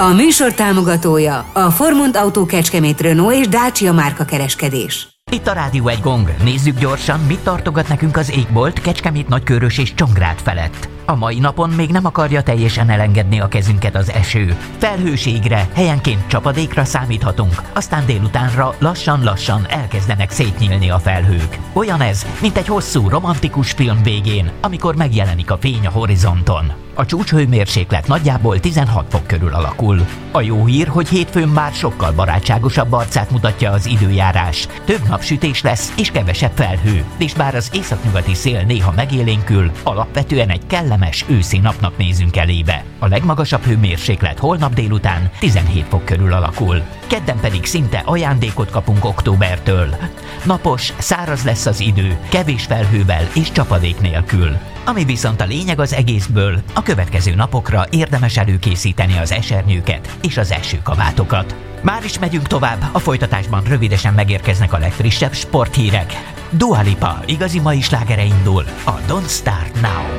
A műsor támogatója a Formont Autó Kecskemét, Renault és Dacia márka kereskedés. Itt a Rádió egy gong. Nézzük gyorsan, mit tartogat nekünk az égbolt Kecskemét, Nagykőrös és Csongrád felett. A mai napon még nem akarja teljesen elengedni a kezünket az eső. Felhőségre, helyenként csapadékra számíthatunk, aztán délutánra lassan-lassan elkezdenek szétnyílni a felhők. Olyan ez, mint egy hosszú, romantikus film végén, amikor megjelenik a fény a horizonton. A csúcshőmérséklet nagyjából 16 fok körül alakul. A jó hír, hogy hétfőn már sokkal barátságosabb arcát mutatja az időjárás. Több napsütés lesz és kevesebb felhő, és bár az északnyugati szél néha megélénkül, alapvetően egy kellemes őszi napnak nézünk elébe. A legmagasabb hőmérséklet holnap délután 17 fok körül alakul. Kedden pedig szinte ajándékot kapunk októbertől. Napos, száraz lesz az idő, kevés felhővel és csapadék nélkül. Ami viszont a lényeg az egészből, a következő napokra érdemes előkészíteni az esernyőket és az esőkabátokat. Már is megyünk tovább, a folytatásban rövidesen megérkeznek a legfrissebb sporthírek. Dua Lipa igazi mai slágere indul, a Don't Start Now.